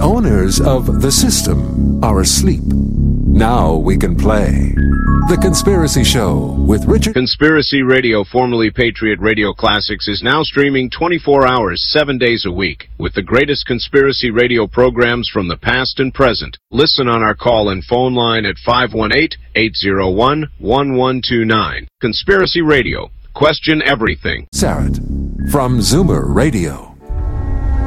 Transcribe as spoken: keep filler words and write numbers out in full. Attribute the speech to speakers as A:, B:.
A: owners of the system are asleep. Now we can play The Conspiracy Show with Richard.
B: Conspiracy Radio, formerly Patriot Radio Classics, is now streaming twenty-four hours, seven days a week, with the greatest conspiracy radio programs from the past and present. Listen on our call and phone line at five one eight, eight zero one, one one two nine. Conspiracy Radio. Question everything.
A: Sarat from Zoomer Radio.